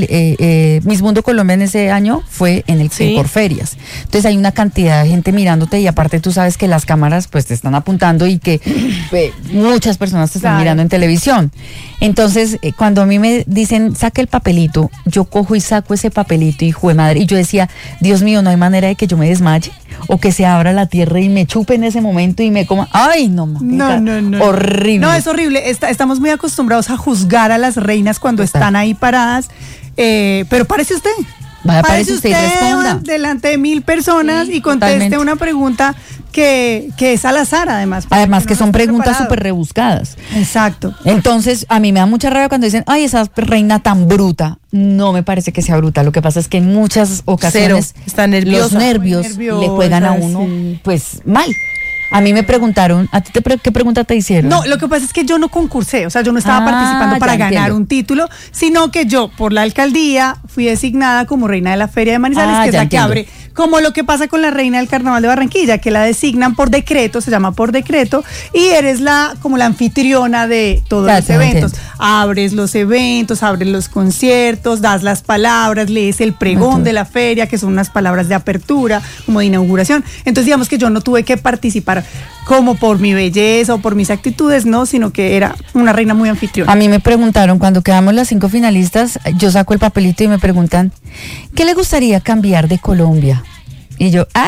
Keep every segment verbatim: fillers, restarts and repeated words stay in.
eh, eh, Miss Mundo Colombia en ese año fue en el Sí. por ferias. Entonces hay una cantidad de gente mirándote y aparte tú sabes que las cámaras pues te están apuntando y que eh, muchas personas te están Claro. mirando en televisión. Entonces, eh, cuando a mí me dicen, saque el papelito, yo cojo y saco ese papelito, hijo de madre, y yo decía, Dios mío, no hay manera de que yo me desmaye o que se abra la tierra y me chupe en ese momento y me coma. Ay, no, marica, No, no, no. horrible. No, es horrible. Está- estamos muy acostumbrados a juzgar a las reinas cuando Total. están ahí paradas. Eh, pero párese usted. Vaya, párese usted y responda. delante de mil personas Sí, y conteste totalmente. una pregunta que, que es al azar, además. porque Además no que está son preguntas preparado. súper rebuscadas. Exacto. Entonces, a mí me da mucha rabia cuando dicen, ay, esa reina tan bruta. No me parece que sea bruta. Lo que pasa es que en muchas ocasiones Cero. Está nerviosa. los nervios Muy nerviosa, le juegan a uno, sí. pues, mal. A mí me preguntaron, ¿a ti te pre- qué pregunta te hicieron? No, lo que pasa es que yo no concursé, o sea, yo no estaba Ah, participando para ya ganar entiendo. un título, sino que yo, por la alcaldía, fui designada como reina de la Feria de Manizales, Ah, que es ya la que entiendo. abre, como lo que pasa con la reina del Carnaval de Barranquilla, que la designan por decreto, se llama por decreto, y eres la como la anfitriona de todos Ya, los te eventos. entiendo. Abres los eventos, abres los conciertos, das las palabras, lees el pregón Entiendo. de la feria, que son unas palabras de apertura, como de inauguración. Entonces, digamos que yo no tuve que participar como por mi belleza o por mis actitudes, no, sino que era una reina muy anfitriona. A mí me preguntaron, cuando quedamos las cinco finalistas, yo saco el papelito y me preguntan, ¿qué le gustaría cambiar de Colombia? Y yo, ar,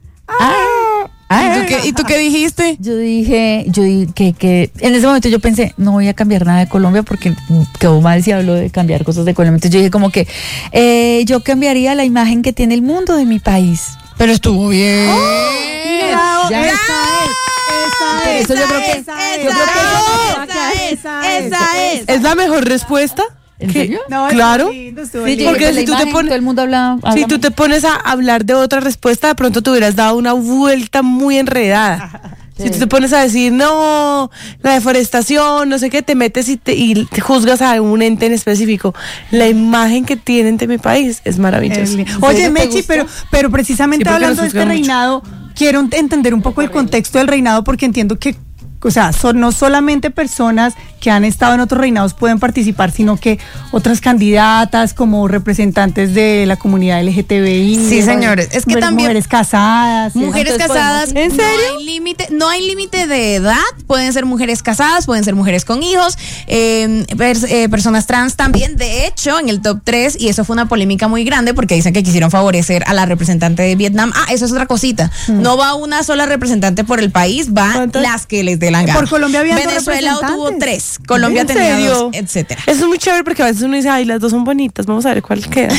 ar, ar. ¿Y tú qué, y tú qué dijiste? Yo dije, yo dije que, que en ese momento yo pensé, no voy a cambiar nada de Colombia porque quedó mal si hablo de cambiar cosas de Colombia. Entonces yo dije como que eh, yo cambiaría la imagen que tiene el mundo de mi país. Pero estuvo bien. Bravo, Ya. esa es, esa es, Eso yo creo que- esa es, yo creo que esa es, esa es, esa es. ¿Es la mejor respuesta? ¿En ¿Qué? serio? No, Claro. estuvo lindo, estuvo Sí, lindo. yo Porque dije, si pues, la tú te imagen, pones- todo el mundo habla, Si habla tú te pones a hablar de otra respuesta, de pronto te hubieras dado una vuelta muy enredada. Si tú te pones a decir, no, la deforestación, no sé qué, te metes y te, y te juzgas a un ente en específico. La imagen que tienen de mi país es maravillosa. El- serio Oye, te Mechi, gustó? pero, pero precisamente Sí, porque hablando de nos este juzgan mucho. reinado, quiero ent- entender un poco el contexto del reinado porque entiendo que, o sea, son no solamente personas que han estado en otros reinados pueden participar, sino que otras candidatas como representantes de la comunidad L G T B I. Sí, señores, es que mujeres, también- mujeres casadas. y Mujeres Entonces, casadas, ¿podemos- ¿en serio? No hay límite, no hay límite de edad, pueden ser mujeres casadas, pueden ser mujeres con hijos, eh, pers- eh, personas trans también, de hecho, en el top tres, y eso fue una polémica muy grande porque dicen que quisieron favorecer a la representante de Vietnam. Ah, eso es otra cosita, no va una sola representante por el país, va ¿Cuántas? las que les dé la gana. Por Colombia habían dos Venezuela tuvo representantes. tres, Colombia ¿En tenía serio? dos, etcétera. Eso es muy chévere porque a veces uno dice, ay, las dos son bonitas, vamos a ver cuál queda.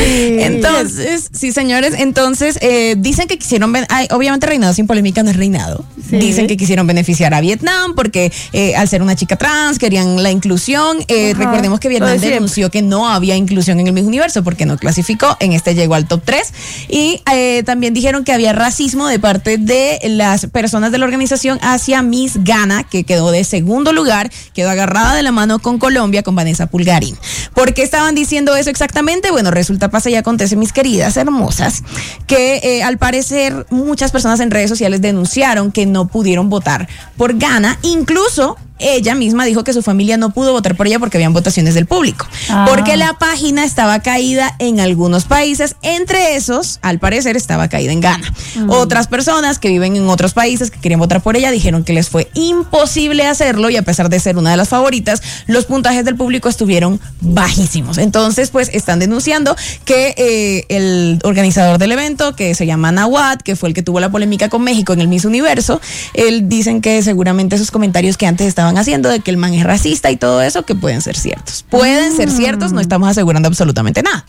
Entonces, sí, señores, entonces eh, dicen que quisieron, ben- ay, obviamente reinado sin polémica no es reinado. Sí. Dicen que quisieron beneficiar a Vietnam porque eh, al ser una chica trans querían la inclusión. Eh, Ajá, recordemos que lo Vietnam de siempre. denunció que no había inclusión en el Miss Universo porque no clasificó, en este llegó al top tres. Y eh, también dijeron que había racismo de parte de las personas de la organización hacia Miss Ghana, que quedó de segundo lugar, quedó agarrada de la mano con Colombia, con Vanessa Pulgarín. ¿Por qué estaban diciendo eso exactamente? Bueno, resulta, pasa y acontece, mis queridas hermosas, que eh, al parecer muchas personas en redes sociales denunciaron que no pudieron votar por Ghana, incluso ella misma dijo que su familia no pudo votar por ella porque habían votaciones del público, Ah. porque la página estaba caída en algunos países, entre esos, al parecer, estaba caída en Ghana. Otras personas que viven en otros países que querían votar por ella dijeron que les fue imposible hacerlo y a pesar de ser una de las favoritas, los puntajes del público estuvieron bajísimos. Entonces, pues, están denunciando que eh, el organizador del evento, que se llama Nawat, que fue el que tuvo la polémica con México en el Miss Universo, él dicen que seguramente esos comentarios que antes estaban haciendo de que el man es racista y todo eso, que pueden ser ciertos. Pueden ser ciertos, no estamos asegurando absolutamente nada.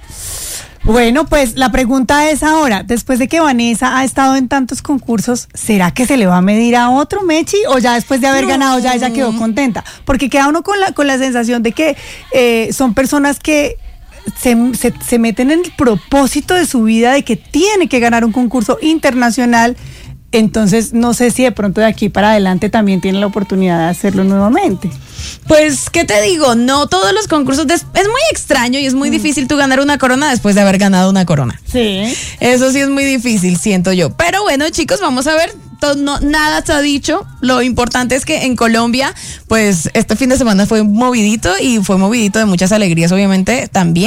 Bueno, pues la pregunta es ahora, después de que Vanessa ha estado en tantos concursos, ¿será que se le va a medir a otro, Mechi? ¿O ya después de haber No. ganado ya ella quedó contenta? Porque queda uno con la, con la sensación de que eh, son personas que se, se, se meten en el propósito de su vida de que tiene que ganar un concurso internacional. Entonces, no sé si de pronto de aquí para adelante también tiene la oportunidad de hacerlo nuevamente. Pues, ¿qué te digo? No todos los concursos, des- es muy extraño y es muy difícil tú ganar una corona después de haber ganado una corona. Sí. Eso sí es muy difícil, siento yo. Pero bueno, chicos, vamos a ver. To- no, nada se ha dicho. Lo importante es que en Colombia, pues este fin de semana fue movidito y fue movidito de muchas alegrías, obviamente, también.